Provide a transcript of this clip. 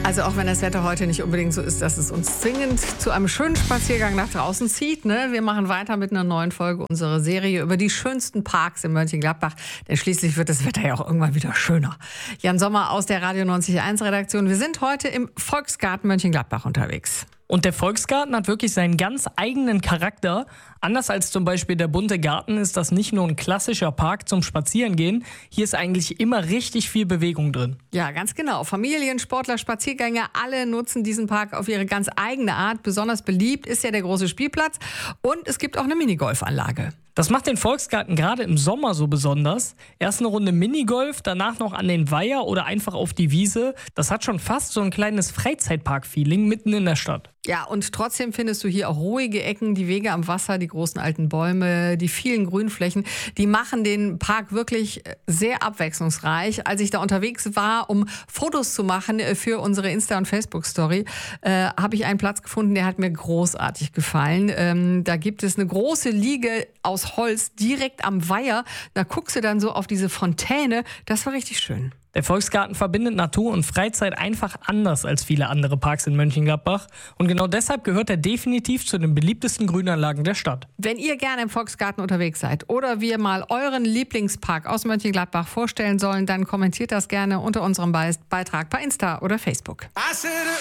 Also auch wenn das Wetter heute nicht unbedingt so ist, dass es uns zwingend zu einem schönen Spaziergang nach draußen zieht. Ne? Wir machen weiter mit einer neuen Folge unserer Serie über die schönsten Parks in Mönchengladbach. Denn schließlich wird das Wetter ja auch irgendwann wieder schöner. Jan Sommer aus der Radio 90.1 Redaktion. Wir sind heute im Volksgarten Mönchengladbach unterwegs. Und der Volksgarten hat wirklich seinen ganz eigenen Charakter. Anders als zum Beispiel der bunte Garten ist das nicht nur ein klassischer Park zum Spazierengehen. Hier ist eigentlich immer richtig viel Bewegung drin. Ja, ganz genau. Familien, Sportler, Spaziergänger, alle nutzen diesen Park auf ihre ganz eigene Art. Besonders beliebt ist ja der große Spielplatz. Und es gibt auch eine Minigolfanlage. Das macht den Volksgarten gerade im Sommer so besonders. Erst eine Runde Minigolf, danach noch an den Weiher oder einfach auf die Wiese. Das hat schon fast so ein kleines Freizeitpark-Feeling mitten in der Stadt. Ja, und trotzdem findest du hier auch ruhige Ecken, die Wege am Wasser, die großen alten Bäume, die vielen Grünflächen. Die machen den Park wirklich sehr abwechslungsreich. Als ich da unterwegs war, um Fotos zu machen für unsere Insta- und Facebook-Story, habe ich einen Platz gefunden, der hat mir großartig gefallen. Da gibt es eine große Liege aus Holz direkt am Weiher. Da guckst du dann so auf diese Fontäne. Das war richtig schön. Der Volksgarten verbindet Natur und Freizeit einfach anders als viele andere Parks in Mönchengladbach. Und genau deshalb gehört er definitiv zu den beliebtesten Grünanlagen der Stadt. Wenn ihr gerne im Volksgarten unterwegs seid oder wir mal euren Lieblingspark aus Mönchengladbach vorstellen sollen, dann kommentiert das gerne unter unserem Beitrag bei Insta oder Facebook.